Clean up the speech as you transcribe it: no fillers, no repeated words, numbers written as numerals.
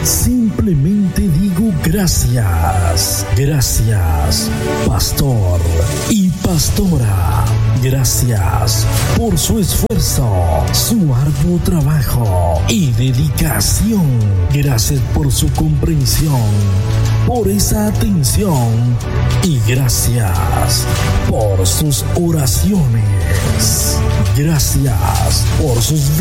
Simplemente digo gracias. Gracias, pastor y pastora. Gracias por su esfuerzo, su arduo trabajo y dedicación. Gracias por su comprensión, por esa atención y gracias por sus oraciones. Gracias por sus